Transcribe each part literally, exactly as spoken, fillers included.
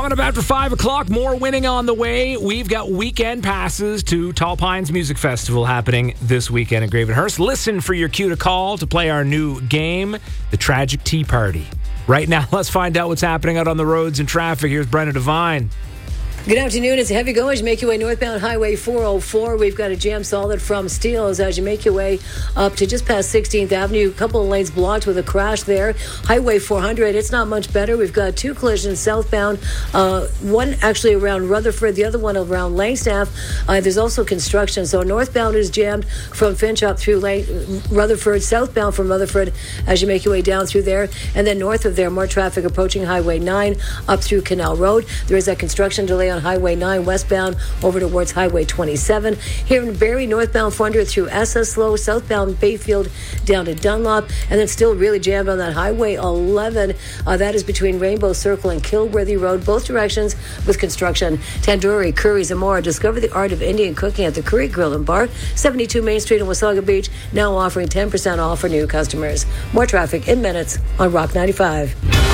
Coming up after five o'clock, more winning on the way. We've got weekend passes to Tall Pines Music Festival happening this weekend in Gravenhurst. Listen for your cue to call to play our new game, The Tragic Tea Party. Right now, let's find out what's happening out on the roads and traffic. Here's Brenna Devine. Good afternoon. It's heavy going as you make your way northbound Highway four oh four. We've got a jam solid from Steeles as you make your way up to just past sixteenth Avenue. A couple of lanes blocked with a crash there. Highway four hundred, it's not much better. We've got two collisions southbound. Uh, one actually around Rutherford, the other one around Langstaff. Uh, there's also construction. So northbound is jammed from Finch up through Lang- Rutherford. Southbound from Rutherford as you make your way down through there. And then north of there, more traffic approaching Highway nine up through Canal Road. There is a construction delay on Highway nine westbound over towards Highway twenty-seven. Here in Barrie, northbound four hundred through Esseslow, southbound Bayfield down to Dunlop, and then still really jammed on that Highway eleven. Uh, that is between Rainbow Circle and Kilworthy Road, both directions with construction. Tandoori, curries, and more. Discover the art of Indian cooking at the Curry Grill and Bar, seventy-two Main Street in Wasaga Beach, now offering ten percent off for new customers. More traffic in minutes on Rock ninety-five.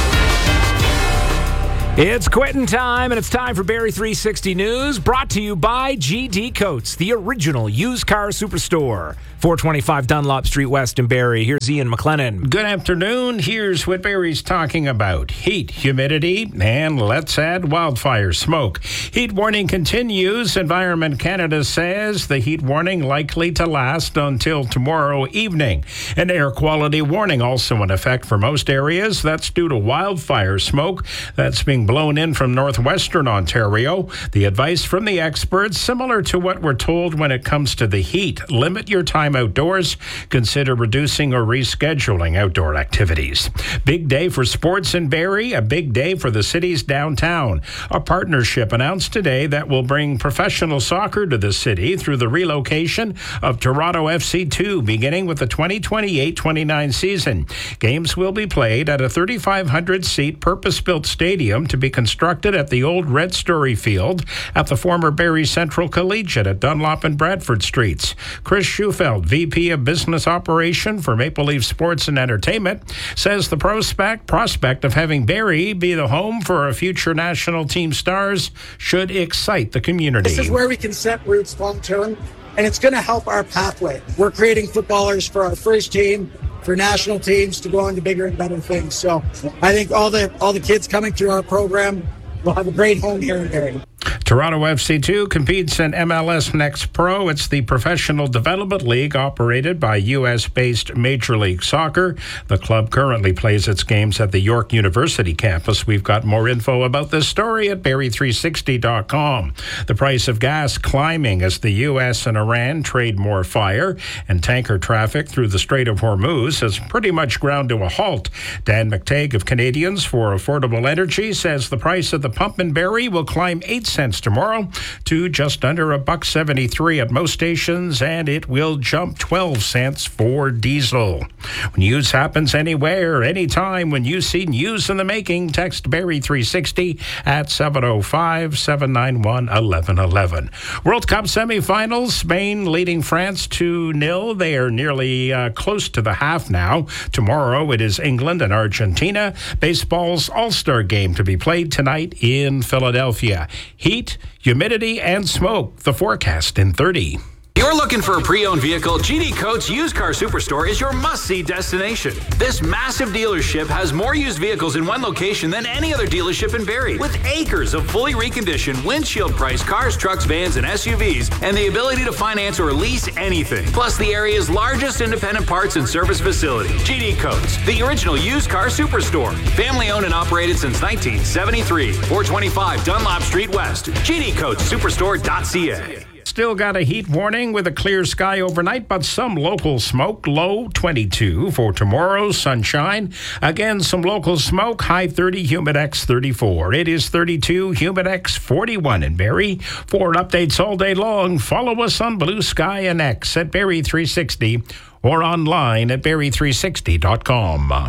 It's quitting time, and it's time for Barrie three sixty News, brought to you by G D Coates, the original used car superstore. four twenty-five Dunlop Street West in Barrie. Here's Ian McLennan. Good afternoon. Here's what Barrie's talking about. Heat, humidity, and let's add wildfire smoke. Heat warning continues. Environment Canada says the heat warning likely to last until tomorrow evening. An air quality warning also in effect for most areas. That's due to wildfire smoke that's being blown in from northwestern Ontario. The advice from the experts, similar to what we're told when it comes to the heat. Limit your time outdoors. Consider reducing or rescheduling outdoor activities. Big day for sports in Barrie, a big day for the city's downtown. A partnership announced today that will bring professional soccer to the city through the relocation of Toronto F C two, beginning with the twenty twenty-eight twenty-nine season. Games will be played at a thirty-five hundred seat purpose-built stadium to be constructed at the old Red Story Field at the former Barrie Central Collegiate at Dunlop and Bradford Streets. Chris Schufeld, V P of Business Operation for Maple Leaf Sports and Entertainment, says the prospect prospect of having Barrie be the home for a future national team stars should excite the community. This is where we can set roots long term, and it's going to help our pathway. We're creating footballers for our first team, for national teams to go on to bigger and better things. So I think all the all the kids coming through our program will have a great home here in Barrie. Toronto F C two competes in M L S Next Pro. It's the professional development league operated by U S-based Major League Soccer. The club currently plays its games at the York University campus. We've got more info about this story at Barrie three sixty dot com. The price of gas climbing as the U S and Iran trade more fire, and tanker traffic through the Strait of Hormuz has pretty much ground to a halt. Dan McTague of Canadians for Affordable Energy says the price of the pump in Barrie will climb eight cents tomorrow to just under a buck seventy-three at most stations, and it will jump twelve cents for diesel. When news happens anywhere, anytime, when you see news in the making, text Barrie three sixty at seven oh five, seven nine one, one one one one. World Cup semifinals, Spain leading France two nil. They are nearly uh, close to the half now. Tomorrow it is England and Argentina. Baseball's All-Star game to be played tonight in Philadelphia. Heat, humidity, and smoke. The forecast in thirty. You're looking for a pre-owned vehicle? G D Coates Used Car Superstore is your must-see destination. This massive dealership has more used vehicles in one location than any other dealership in Barrie, with acres of fully reconditioned, windshield-priced cars, trucks, vans, and S U Vs, and the ability to finance or lease anything. Plus the area's largest independent parts and service facility. G D Coates, the original used car superstore. Family-owned and operated since nineteen seventy-three. four twenty-five Dunlop Street West. G D Coates Superstore dot C A. Still got a heat warning with a clear sky overnight, but some local smoke. Low twenty-two for tomorrow. Sunshine. Again, some local smoke. High thirty, Humidex thirty-four. It is thirty-two, Humidex forty-one in Barrie. For updates all day long, follow us on Blue Sky and X at Barrie three sixty or online at Barrie three sixty dot com.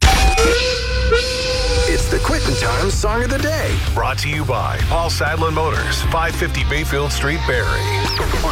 It's the Quittin' Time Song of the Day. Brought to you by Paul Sadlin Motors, five fifty Bayfield Street, Barrie. On